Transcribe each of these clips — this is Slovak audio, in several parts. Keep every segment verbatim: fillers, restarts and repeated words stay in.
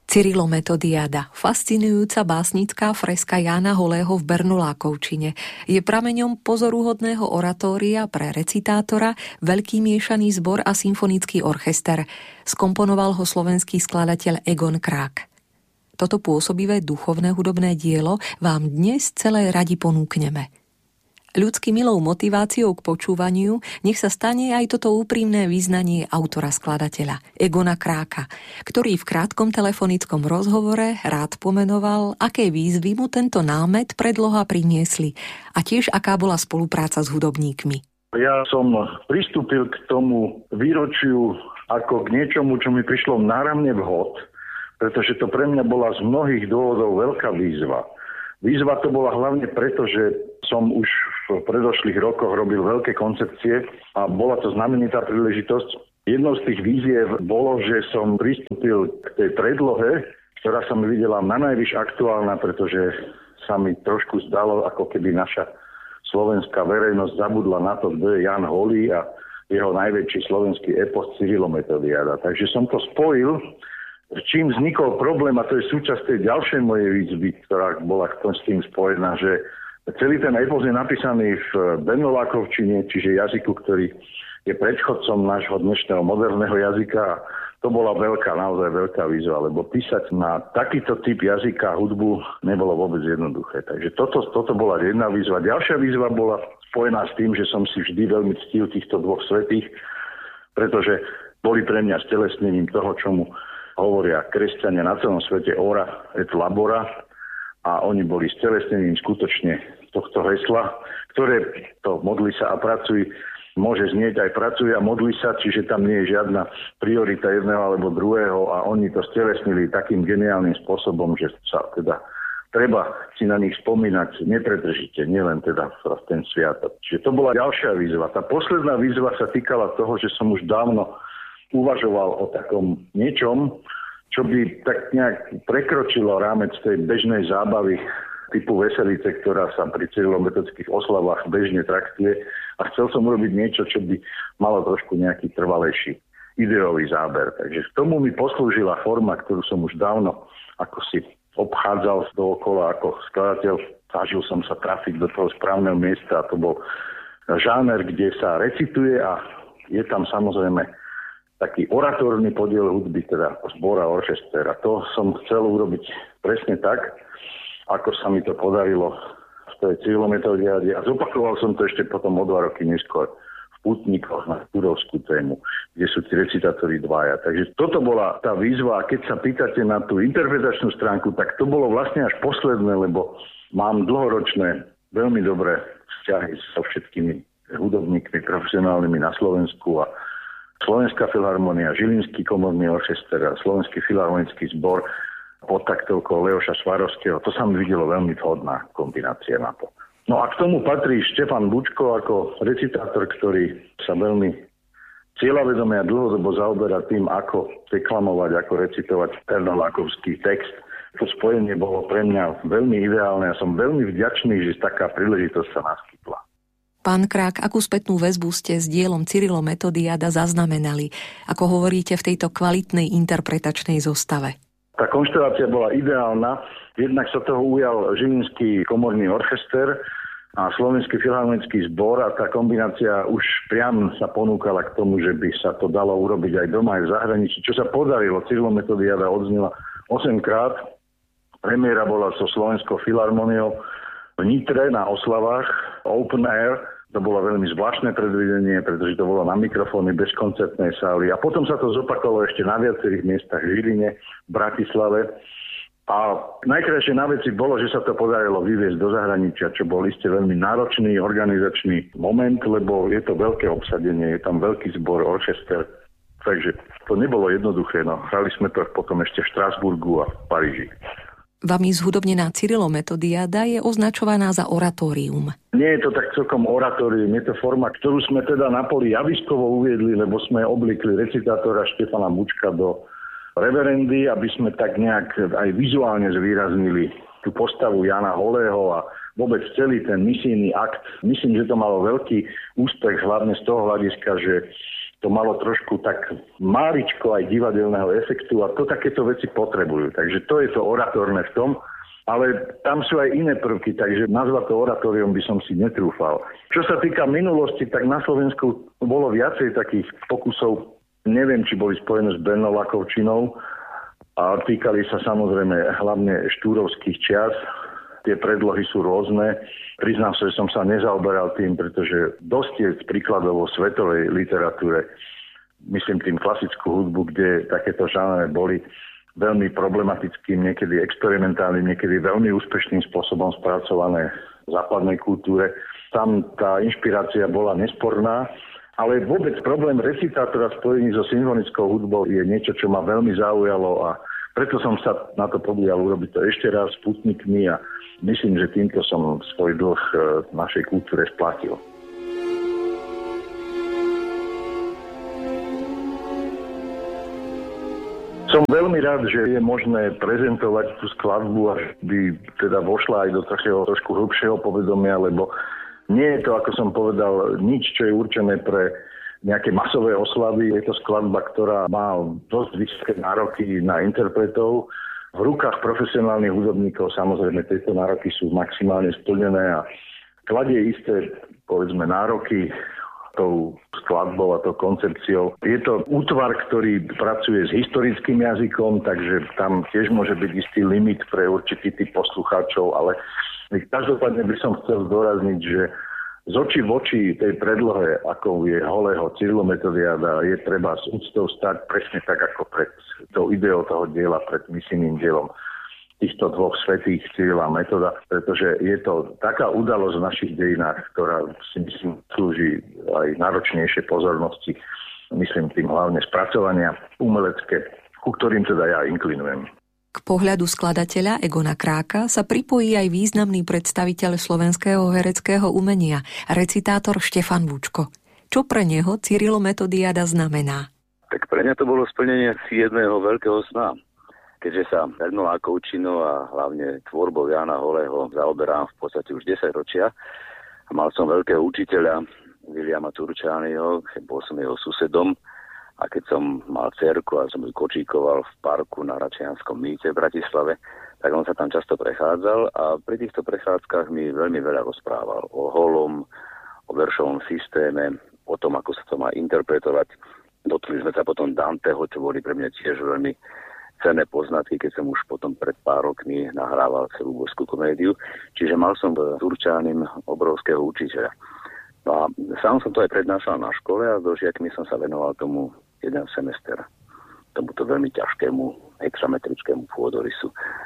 Cyrilometodiáda, fascinujúca básnická freska Jána Holého v Bernolákovčine, je prameňom pozoruhodného oratória pre recitátora, veľký miešaný zbor a symfonický orchester. Skomponoval ho slovenský skladateľ Egon Krák. Toto pôsobivé duchovné hudobné dielo vám dnes celé radi ponúkneme. Ľudsky milou motiváciou k počúvaniu nech sa stane aj toto úprimné vyznanie autora skladateľa Egona Kráka, ktorý v krátkom telefonickom rozhovore rád pomenoval, aké výzvy mu tento námet predloha priniesli a tiež aká bola spolupráca s hudobníkmi. Ja som pristúpil k tomu výročiu ako k niečomu, čo mi prišlo náramne vhod, pretože to pre mňa bola z mnohých dôvodov veľká výzva. Výzva to bola hlavne preto, že som už v predošlých rokoch robil veľké koncepcie a bola to znamenitá príležitosť. Jednou z tých výziev bolo, že som pristúpil k tej predlohe, ktorá sa mi videla na najvyš aktuálna, pretože sa mi trošku zdalo, ako keby naša slovenská verejnosť zabudla na to, kto je Ján Holý a jeho najväčší slovenský epos Cyrilometodiáda. Takže som to spojil, čím vznikol problém, a to je súčasť tej ďalšej mojej výzvy, ktorá bola s tým spojená, že celý ten epos je napísaný v Bernolákovčine, čiže jazyku, ktorý je predchodcom nášho dnešného moderného jazyka. To bola veľká, naozaj veľká výzva, lebo písať na takýto typ jazyka hudbu nebolo vôbec jednoduché. Takže toto, toto bola jedna výzva. Ďalšia výzva bola spojená s tým, že som si vždy veľmi ctil týchto dvoch svätých, pretože boli pre mňa stelesnením toho, čomu hovoria kresťania na celom svete ora et labora, a oni boli stelesnením skutočne tohto hesla, ktoré to modli sa a pracuj môže znieť aj pracuje a modli sa, čiže tam nie je žiadna priorita jedného alebo druhého a oni to stelesnili takým geniálnym spôsobom, že sa teda treba si na nich spomínať nepretržite, nielen teda v ten sviatok. Čiže to bola ďalšia výzva. Tá posledná výzva sa týkala toho, že som už dávno uvažoval o takom niečom, čo by tak nejak prekročilo rámec tej bežnej zábavy typu veselice, ktorá sa pri cyrilometodických oslavách bežne traktuje, a chcel som urobiť niečo, čo by malo trošku nejaký trvalejší ideový záber. Takže k tomu mi poslúžila forma, ktorú som už dávno ako si obchádzal dookola ako skladateľ. Snažil som sa trafiť do toho správneho miesta a to bol žáner, kde sa recituje a je tam samozrejme taký oratórny podiel hudby, teda zbor a orchester. A to som chcel urobiť presne tak, ako sa mi to podarilo v tej Cyrilometodiáde. A zopakoval som to ešte potom o dva roky neskôr v Pútnikoch na turovskú tému, kde sú tí recitátori dvaja. Takže toto bola tá výzva. A keď sa pýtate na tú interpretačnú stránku, tak to bolo vlastne až posledné, lebo mám dlhoročné, veľmi dobré vzťahy so všetkými hudobníkmi profesionálnymi na Slovensku a Slovenská filharmonia, Žilinský komorný orchester a Slovenský filharmonický zbor pod taktovkou Leoša Svarovského. To sa mi videlo veľmi vhodná kombinácia na to. No a k tomu patrí Štefan Bučko ako recitátor, ktorý sa veľmi cieľavedome a dlhodobo zaoberá tým, ako deklamovať, ako recitovať bernolákovský text. To spojenie bolo pre mňa veľmi ideálne a som veľmi vďačný, že taká príležitosť sa naskytla. Pán Krák, akú spätnú väzbu ste s dielom Cyrilometodiáda zaznamenali? Ako hovoríte v tejto kvalitnej interpretačnej zostave? Tá konštelácia bola ideálna. Jednak sa toho ujal Žilinský komorný orchester a Slovenský filharmonický zbor a tá kombinácia už priam sa ponúkala k tomu, že by sa to dalo urobiť aj doma, aj v zahraničí. Čo sa podarilo, Cyrilometodiáda odznela osemkrát. Premiéra bola so Slovenskou filharmoniou v Nitre na oslavách Open Air. To bolo veľmi zvláštne predvedenie, pretože to bolo na mikrofóny bez koncertnej sály. A potom sa to zopakovalo ešte na viacerých miestach v Žiline, v Bratislave. A najkrajšie na veci bolo, že sa to podarilo vyviesť do zahraničia, čo bol iste veľmi náročný organizačný moment, lebo je to veľké obsadenie, je tam veľký zbor, orchester. Takže to nebolo jednoduché. No. Hrali sme to potom ešte v Štrasburgu a v Paríži. Vami zhudobnená Cyrilometodiáda je označovaná za oratórium. Nie je to tak celkom oratórium, je to forma, ktorú sme teda na poli javiskovo uviedli, lebo sme oblikli recitátora Štefana Bučka do reverendy, aby sme tak nejak aj vizuálne zvýraznili tú postavu Jana Holého a vôbec celý ten misijný akt. Myslím, že to malo veľký úspech, hlavne z toho hľadiska, že to malo trošku tak máličko aj divadelného efektu a to takéto veci potrebujú. Takže to je to oratórne v tom, ale tam sú aj iné prvky, takže nazvať to oratórium by som si netrúfal. Čo sa týka minulosti, tak na Slovensku bolo viacej takých pokusov, neviem, či boli spojené s Brno-Lakovčinou, a týkali sa samozrejme hlavne štúrovských čias. Tie predlohy sú rôzne. Priznám sa, že som sa nezaoberal tým, pretože dosť je príkladov vo svetovej literatúre, myslím tým klasickú hudbu, kde takéto žánre boli veľmi problematickým, niekedy experimentálnym, niekedy veľmi úspešným spôsobom spracované v západnej kultúre. Tam tá inšpirácia bola nesporná, ale vôbec problém recitátora spojený so symfonickou hudbou je niečo, čo ma veľmi zaujalo a preto som sa na to podujal urobiť to ešte raz s putníkmi a myslím, že týmto som svoj dlh v našej kultúre splatil. Som veľmi rád, že je možné prezentovať tú skladbu a by teda vošla aj do takého trošku hrubšieho povedomia, lebo nie je to, ako som povedal, nič, čo je určené pre nejaké masové oslavy. Je to skladba, ktorá má dosť vysoké nároky na interpretov. V rukách profesionálnych hudobníkov samozrejme tieto nároky sú maximálne splnené a kladie isté, povedzme, nároky tou skladbou a tou koncepciou. Je to útvar, ktorý pracuje s historickým jazykom, takže tam tiež môže byť istý limit pre určitý typ poslucháčov, ale každopádne by som chcel zdôrazniť, že z očí v oči tej predlohe, ako je Holého Cyrilometodiáda, je treba s úctou stať presne tak, ako pred tou ideou toho diela, pred misijným dielom týchto dvoch svätých Cyrila a Metoda, pretože je to taká udalosť v našich dejinách, ktorá si myslím slúži aj náročnejšie pozornosti, myslím tým hlavne spracovania umelecké, ku ktorým teda ja inklinujem. K pohľadu skladateľa Egona Kráka sa pripojí aj významný predstaviteľ slovenského hereckého umenia, recitátor Štefan Vučko. Čo pre neho Cyrilometodiáda znamená? Tak pre mňa to bolo splnenie si jedného veľkého sna. Keďže sa Brno-Lakovčinou a hlavne tvorbou Jána Holého zaoberám v podstate už desaťročia a mal som veľkého učiteľa Viliama Turčányho, bol som jeho susedom. A keď som mal dcerku a som ju kočíkoval v parku na Račianskom mýte v Bratislave, tak on sa tam často prechádzal a pri týchto prechádzkach mi veľmi veľa rozprával o Holom, o veršovom systéme, o tom, ako sa to má interpretovať. Dotkli sme sa potom Danteho, čo boli pre mňa tiež veľmi cenné poznatky, keď som už potom pred pár rokmi nahrával celú božskú komédiu. Čiže mal som v Turčánim obrovského učiteľa. No a sám som to aj prednášal na škole a so žiakmi som sa venoval tomu jeden semester, tomuto veľmi ťažkému hexametrickému pôdorysu.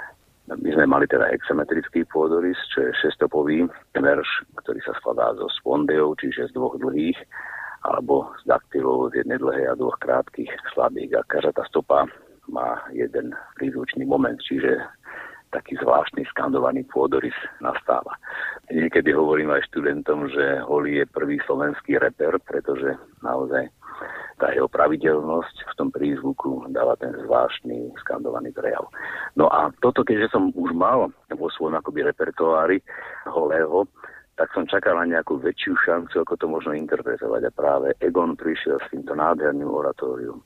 My sme mali teda hexametrický pôdorys, čo je šestopový verš, ktorý sa skladá zo spondejov, čiže z dvoch dlhých, alebo z daktylov z jednej dlhej a dvoch krátkych slabých. A každá tá stopa má jeden prízvučný moment, čiže taký zvláštny skandovaný pôdorys nastáva. Niekedy hovorím aj študentom, že Holý je prvý slovenský reper, pretože naozaj tá jeho pravidelnosť v tom prízvuku dáva ten zvláštny skandovaný prejav. No a toto, keďže som už mal vo svojom akoby repertoári Holého, tak som čakal na nejakú väčšiu šancu, ako to možno interpretovať. A práve Egon prišiel s týmto nádherným oratórium,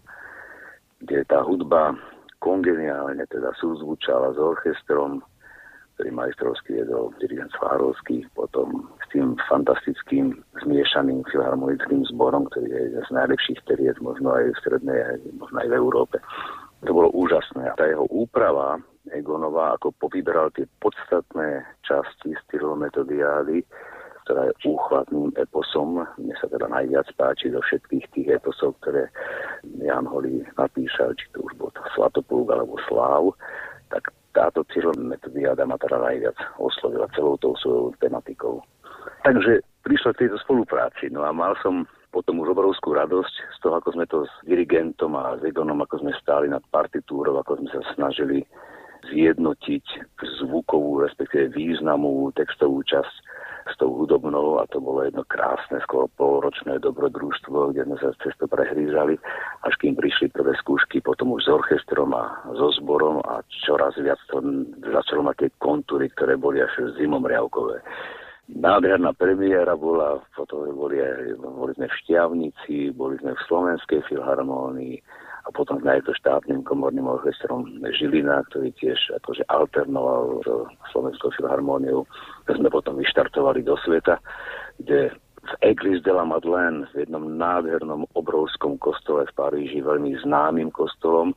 kde tá hudba kongeniálne teda súzvučala s orchestrom, ktorý majstrovský viedol dirigent Svárovský, potom s tým fantastickým zmiešaným filharmonickým zborom, ktorý je jeden z najlepších teriet, možno aj v strednej, možno aj v Európe. To bolo úžasné. A tá jeho úprava Egonová, ako povyberal tie podstatné časti z Cyrilometodiády, ktorá je úchvatným eposom. Mne sa teda najviac páči zo všetkých tých eposov, ktoré Ján Holý napíšal, či to už bol Svatopluk alebo Sláv, tak táto Cyrilometodiáda ma teda najviac oslovila celou tou svojou tematikou. Takže prišlo k tejto spolupráci. No a mal som potom už obrovskú radosť z toho, ako sme to s dirigentom a s Egonom, ako sme stáli nad partitúrou, ako sme sa snažili zjednotiť zvukovú, respektíve významovú textovú časť s tou hudobnou, a to bolo jedno krásne, skoro polročné dobrodružstvo, kde sme sa cez to prehrízali, až kým prišli prvé skúšky, potom už s orchestrom a so zborom a čoraz viac to začalo mať tie kontúry, ktoré boli až zimomriavkové. Nádherná premiéra bola, potom boli, boli sme v Štiavnici, boli sme v Slovenskej filharmónii a potom sme aj so štátnym komorným orchestrom Žilina, ktorý tiež akože alternoval so Slovenskou filharmóniou. Sme potom vyštartovali do sveta, kde v Église de la Madeleine, v jednom nádhernom obrovskom kostole v Paríži, veľmi známym kostolom,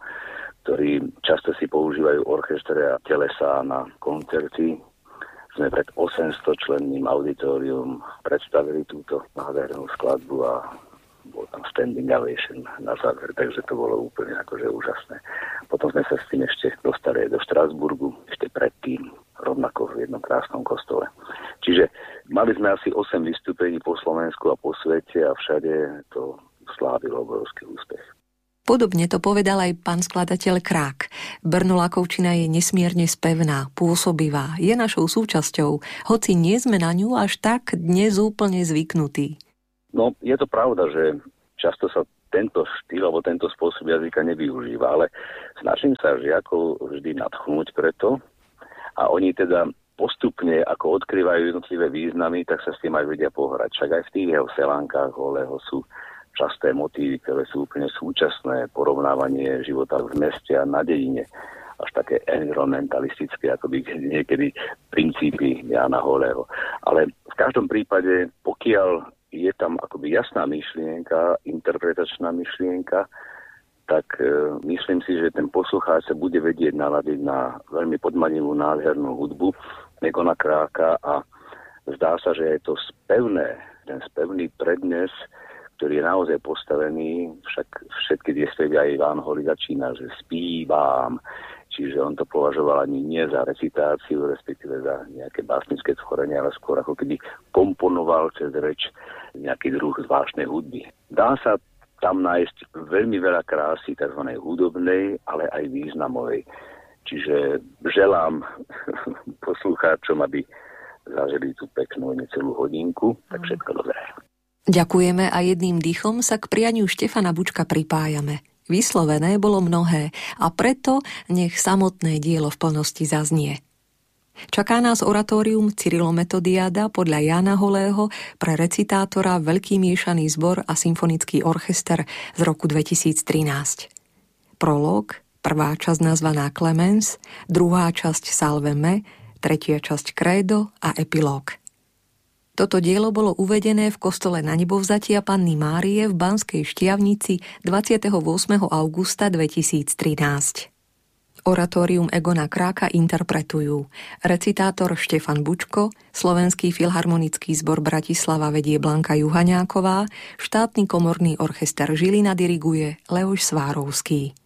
ktorý často si používajú orchestre a telesá na koncerty. Sme pred osemsto členným auditorium predstavili túto nádhernú skladbu a bol tam standing ovation na záver, takže to bolo úplne akože úžasné. Potom sme sa s tým ešte dostali aj do Štrasburgu, ešte predtým, rovnako v jednom krásnom kostole. Čiže mali sme asi osem vystúpení po Slovensku a po svete a všade to slávilo obrovský úspech. Podobne to povedal aj pán skladateľ Krák. Brnolákovčina je nesmierne spevná, pôsobivá, je našou súčasťou, hoci nie sme na ňu až tak dnes úplne zvyknutí. No, je to pravda, že často sa tento štýl alebo tento spôsob jazyka nevyužíva, ale snažím sa žiakov vždy nadchnúť preto a oni teda postupne, ako odkrývajú jednotlivé významy, tak sa s tým aj vedia pohrať. Však aj v tých jeho selánkach Holého sú časté motívy, ktoré sú úplne súčasné, porovnávanie života v meste a na dedine, až také environmentalistické, akoby niekedy princípy Jána Holého. Ale v každom prípade, pokiaľ je tam akoby jasná myšlienka, interpretačná myšlienka, tak e, myslím si, že ten poslucháč sa bude vedieť naladiť na veľmi podmanivú, nádhernú hudbu Egona Kráka a zdá sa, že je to spevné, ten spevný prednes, ktorý je naozaj postavený, však všetky tie spevy aj Iván Holý začína, že spívam, čiže on to považoval ani nie za recitáciu, respektíve za nejaké básnické tvorenie, ale skôr ako keby komponoval cez reč nejaký druh zvláštnej hudby. Dá sa tam nájsť veľmi veľa krásy, tzv. Hudobnej, ale aj významovej. Čiže želám poslucháčom, aby zažili tú peknú necelú hodinku, tak všetko dobré. Ďakujeme a jedným dýchom sa k prianiu Štefana Bučka pripájame. Vyslovené bolo mnohé a preto nech samotné dielo v plnosti zaznie. Čaká nás oratórium Cyrilometodyáda podľa Jána Holého pre recitátora Veľký miešaný zbor a symfonický orchester z roku dvetisíctrinásť. Prolog, prvá časť nazvaná Clemens, druhá časť Salve me, tretia časť Credo a epilóg. Toto dielo bolo uvedené v kostole Na nebovzatia Panny Márie v Banskej Štiavnici dvadsiateho ôsmeho augusta dvetisíctrinásť. Oratórium Egona Kráka interpretujú recitátor Štefan Bučko, Slovenský filharmonický zbor Bratislava vedie Blanka Juhaňáková, štátny komorný orchester Žilina diriguje Leoš Svárovský.